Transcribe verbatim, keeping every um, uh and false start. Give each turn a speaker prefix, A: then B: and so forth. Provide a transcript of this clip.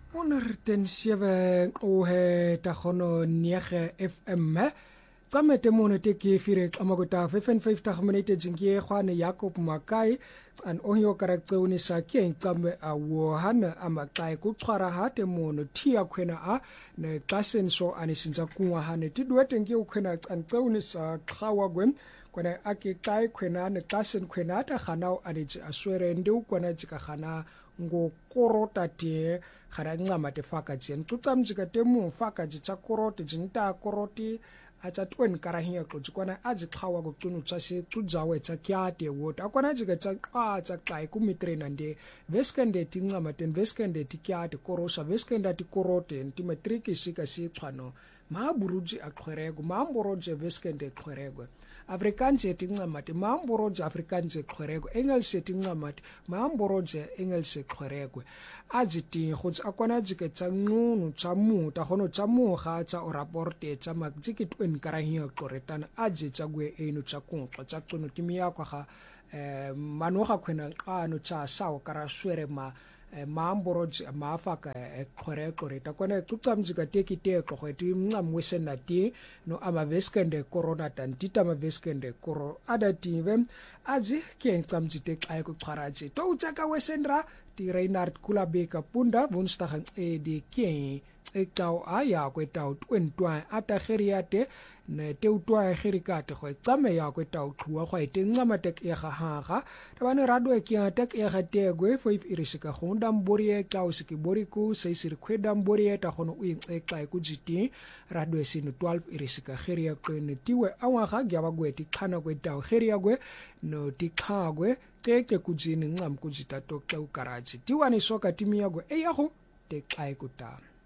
A: honderd sewe o he tagono nege F M tsamete mone te ke fire amakota vyfenvyftig minute jinkie gwane Jacob Makai an onyo karakteuni sa ke tsame a wo hana amakai ku tshwara hate mono tia khwena a ne tlasenso anisinza kunwa hane tidwete nge ukhwena tsanteuni sa khawa gwen kwana ake kai khwena ne tlasen khwena ta khanao aniji aswere ndi ukwana jika khana ngo korota te khara ncama te faka jeni tutsamjika te mu faka jitsa koroti jinta koroti acha twen karahia kujikwana ajikhawa kucunu tsase tsujawe tsa kyate wota akwana jika tsa qa tsa kai kumitrena nde veskende tincama ten veskende tikyate korosa veskende ti korote ti matriki sika si tshwano maburuji akhwerego mamboroje veskende khwerego Afrikaanse tincamati mamboroje Afrikaanse khwerego Engelse tincamati mamboroje Engelse khwerego ajiti khutsa akwana jike tsa ngunu tsa mu ta hono tsa mu ga tsa o raporte tsa makjiki twen karahia qoretana aje tsa gwe eno tsa kunqwa tsa tsono timia kwa ga eh manoga khwena qano tsa sawo kara swere ma maamboroje maafaka khore qoreta kwana tutsamjika teki te qokheti ncamwese nati no amaveskende corona tantita amaveskende koro adative aji ke ncamjite xaye ku xaraje to utsaka wesendra ti Reinhard Kulabeka punda Woensdag e di ke ekau aya kwetau twentwa atageriate ne teutwa gerikate go tsame ya kwetau qhuwa go ite ncamatek e ga haga tabane rado e ke atek e ga tegwe five irisika gonda mborie tau siki boriku seisir khweda mborie ta gono u inxexa ku jiti rado e sinu twelve irisika geria kwene tiwe awaga gyaba gweti khana kwetau geria gwe no tikhagwe keke kujini ncam kujita tokxa ukaraji tiwani soka timiyagwe eyago te xaye kuta